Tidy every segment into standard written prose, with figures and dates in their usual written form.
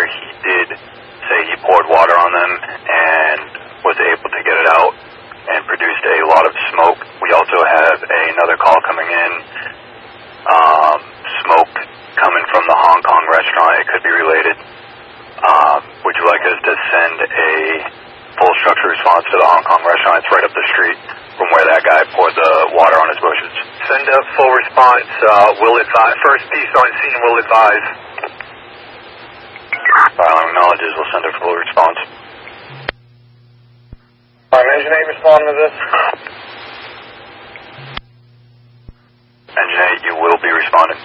he did say he poured water on them and was able to get it out and produced a lot of smoke. We also have another call coming in, smoke coming from the Hong Kong restaurant. It could be related. Would you like us to send a full structure response to the Hong Kong restaurant? It's right up the street from where that guy poured the water on his bushes. Send a full response. We'll advise. First piece on scene will advise. Fire alarm acknowledges. We'll send a full response. Engine 8 responding to this. Engine 8, you will be responding.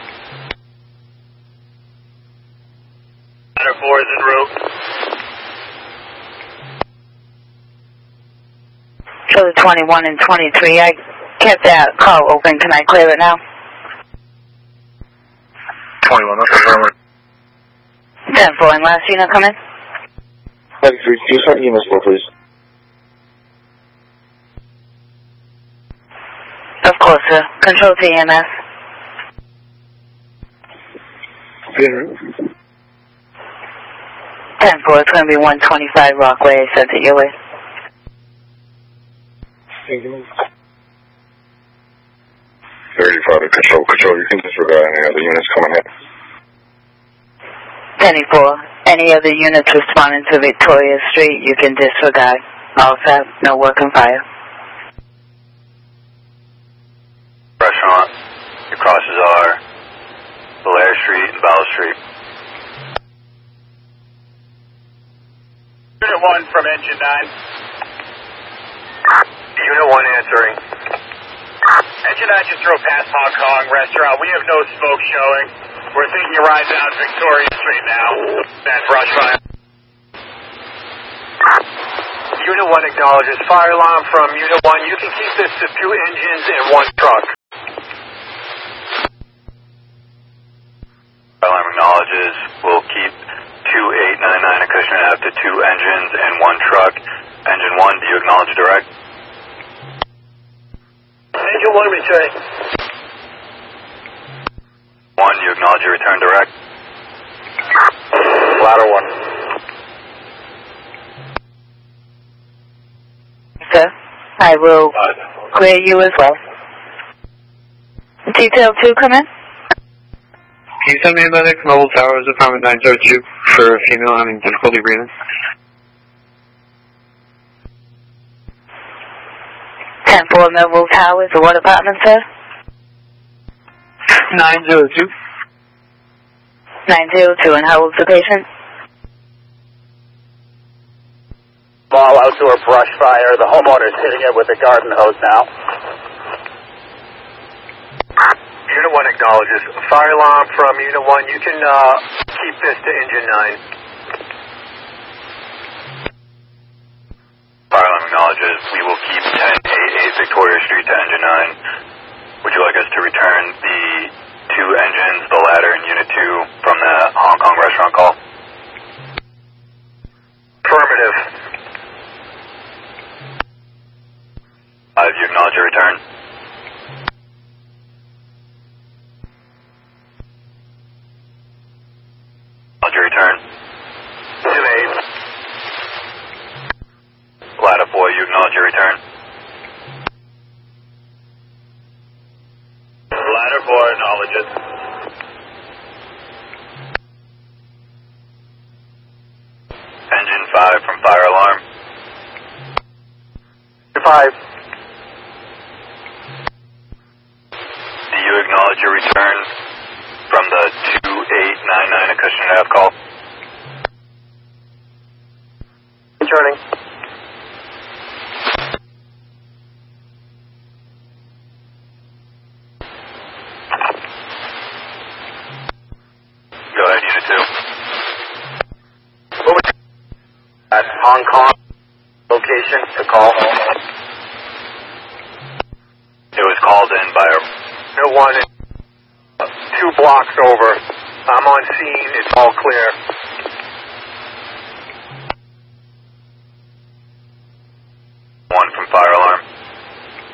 Ladder 4 is en route. Charlie 21 and 23, I kept that call open. Can I clear it now? 21, okay, forward. 10-4 and last unit come in. 93, do you start EMS floor, please? Of course, sir. Control to EMS. Bien. 10-4, it's going to be 125 Rockway. I sent it your way. Thank you. 35 to control. You can disregard any other units coming in. 10-4, any other units responding to Victoria Street, you can disregard. All set, no working fire. Restaurant. Your crosses are Blair Street and Bell Street. Unit 1 from Engine 9. Unit 1 answering. Engine 9 just drove past Hong Kong restaurant. We have no smoke showing. We're thinking you ride down Victoria Street now. That brush fire. Unit 1 acknowledges fire alarm from Unit 1. You can keep this to 2 engines and 1 truck. Fire alarm acknowledges. We'll keep 2899 Acushnet Ave to 2 engines and 1 truck. Engine 1, do you acknowledge direct? Engine 1 returning. 1, you acknowledge your return direct? Ladder 1. Sir, I will clear you as well. Detail 2 come in. Can you send me a medic, Mobile Towers, apartment 902, for a female having difficulty breathing? 10-4 Millville Towers, the what apartment, sir? 902. 902, and how old's the patient? Small outdoor brush fire. The homeowner's hitting it with a garden hose now. Unit 1 acknowledges. Fire alarm from Unit 1. You can keep this to Engine 9. Fire alarm acknowledges. We will keep 1088 Victoria Street to engine 9. Would you like us to return the 2 engines, the ladder in Unit 2 from the Hong Kong restaurant call? Affirmative. Do you acknowledge your return? Acknowledge your return. Unit 8. Ladder 4, you acknowledge your return? Ladder 4 acknowledges. Engine 5 from fire alarm. 5. Do you acknowledge your return from the 2899 Acushnet Ave call? Returning. Go ahead, Unit 2. At Hong Kong location to call. It was called in by Unit 1 2 blocks over. I'm on scene. It's all clear.